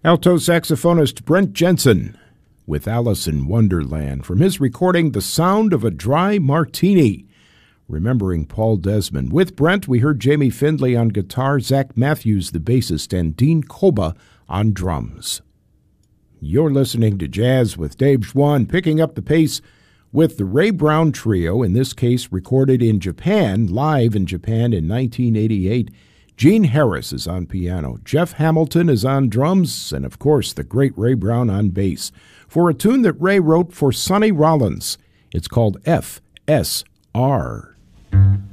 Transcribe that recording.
Alto saxophonist Brent Jensen with Alice in Wonderland from his recording The Sound of a Dry Martini, remembering Paul Desmond. With Brent, we heard Jamie Findlay on guitar, Zach Matthews, the bassist, and Dean Koba on drums. You're listening to Jazz with Dave Schwann, picking up the pace with the Ray Brown Trio, in this case recorded in Japan, live in Japan in 1988. Gene Harris is on piano, Jeff Hamilton is on drums, and of course the great Ray Brown on bass, for a tune that Ray wrote for Sonny Rollins. It's called FSR.